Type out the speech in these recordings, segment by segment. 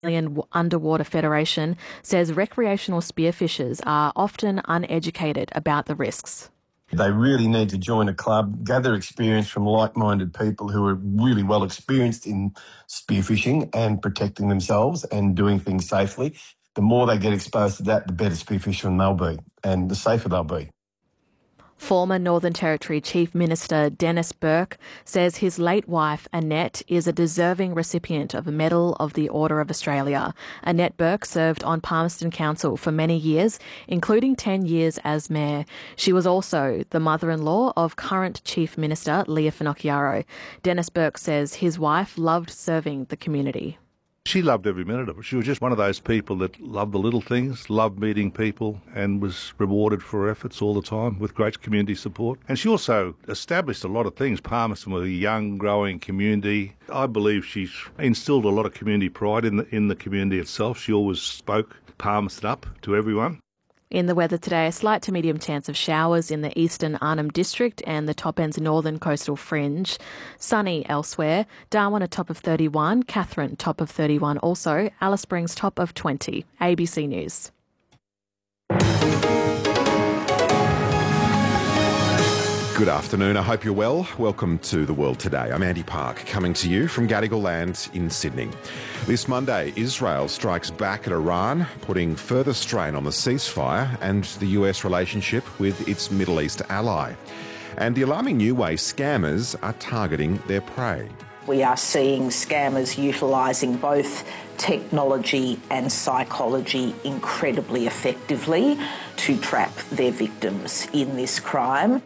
Underwater Federation says recreational spearfishers are often uneducated about the risks. They really need to join a club, gather experience from like-minded people who are really well experienced in spearfishing and protecting themselves and doing things safely. The more they get exposed to that, the better spearfishermen they'll be and the safer they'll be. Former Northern Territory Chief Minister Dennis Burke says his late wife, Annette, is a deserving recipient of a Medal of the Order of Australia. Annette Burke served on Palmerston Council for many years, including 10 years as mayor. She was also the mother-in-law of current Chief Minister Leah Finocchiaro. Dennis Burke says his wife loved serving the community. She loved every minute of it. She was just one of those people that loved the little things, loved meeting people, and was rewarded for her efforts all the time with great community support. And she also established a lot of things. Palmerston was a young, growing community. I believe she's instilled a lot of community pride in the community itself. She always spoke Palmerston up to everyone. In the weather today, a slight to medium chance of showers in the eastern Arnhem District and the top end's northern coastal fringe. Sunny elsewhere. Darwin a top of 31, Katherine top of 31 also, Alice Springs top of 20. ABC News. Good afternoon, I hope you're well. Welcome to The World Today. I'm Andy Park, coming to you from Gadigal Land in Sydney. This Monday, Israel strikes back at Iran, putting further strain on the ceasefire and the US relationship with its Middle East ally. And the alarming new way scammers are targeting their prey. We are seeing scammers utilising both technology and psychology incredibly effectively to trap their victims in this crime.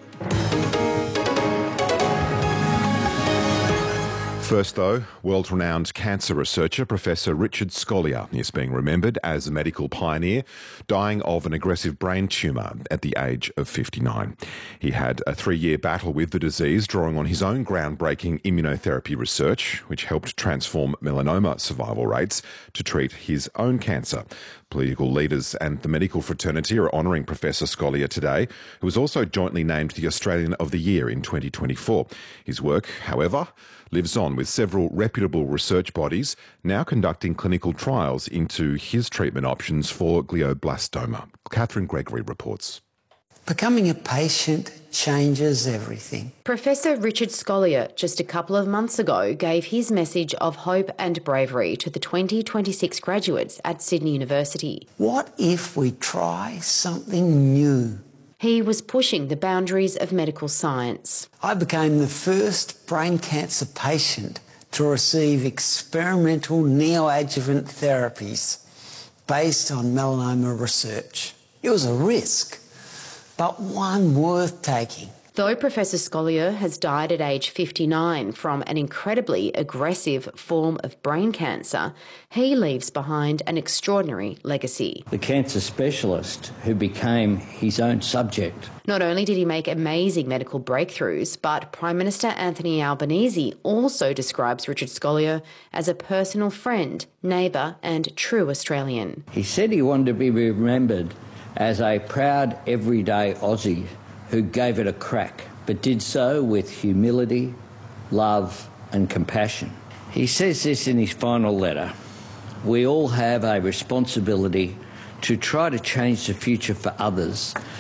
First, though, world-renowned cancer researcher Professor Richard Scolyer is being remembered as a medical pioneer, dying of an aggressive brain tumour at the age of 59. He had a 3-year battle with the disease, drawing on his own groundbreaking immunotherapy research, which helped transform melanoma survival rates to treat his own cancer. Political leaders and the medical fraternity are honouring Professor Scolyer today, who was also jointly named the Australian of the Year in 2024. His work, however, lives on, with several reputable research bodies now conducting clinical trials into his treatment options for glioblastoma. Catherine Gregory reports. Becoming a patient changes everything. Professor Richard Scolyer just a couple of months ago gave his message of hope and bravery to the 2026 graduates at Sydney University. What if we try something new? He was pushing the boundaries of medical science. I became the first brain cancer patient to receive experimental neoadjuvant therapies based on melanoma research. It was a risk, but one worth taking. Though Professor Scolyer has died at age 59 from an incredibly aggressive form of brain cancer, he leaves behind an extraordinary legacy. The cancer specialist who became his own subject. Not only did he make amazing medical breakthroughs, but Prime Minister Anthony Albanese also describes Richard Scolyer as a personal friend, neighbour and true Australian. He said he wanted to be remembered as a proud everyday Aussie who gave it a crack, but did so with humility, love and compassion. He says this in his final letter: we all have a responsibility to try to change the future for others